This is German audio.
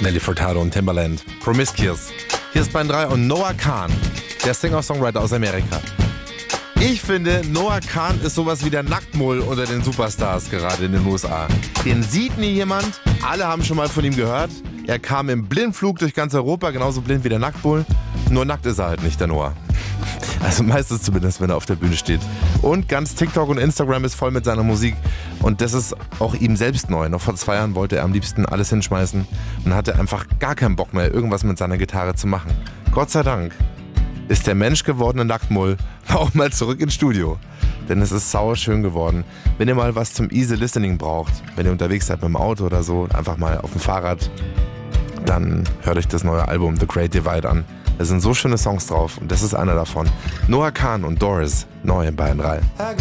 Nelly Furtado und Timbaland. Promiscuous. Hier ist Bayern 3 und Noah Kahan, der Singer-Songwriter aus Amerika. Ich finde, Noah Kahan ist sowas wie der Nacktmull unter den Superstars gerade in den USA. Den sieht nie jemand, alle haben schon mal von ihm gehört. Er kam im Blindflug durch ganz Europa, genauso blind wie der Nacktmull. Nur nackt ist er halt nicht, der Noah. Also meistens zumindest, wenn er auf der Bühne steht. Und ganz TikTok und Instagram ist voll mit seiner Musik. Und das ist auch ihm selbst neu. Noch vor 2 Jahren wollte er am liebsten alles hinschmeißen und hatte einfach gar keinen Bock mehr, irgendwas mit seiner Gitarre zu machen. Gott sei Dank ist der menschgewordene Nacktmull auch mal zurück ins Studio. Denn es ist sauschön geworden. Wenn ihr mal was zum Easy Listening braucht, wenn ihr unterwegs seid mit dem Auto oder so, einfach mal auf dem Fahrrad, dann hört euch das neue Album The Great Divide an. Da sind so schöne Songs drauf und das ist einer davon. Noah Kahan und Doris, neu in Bayern 3.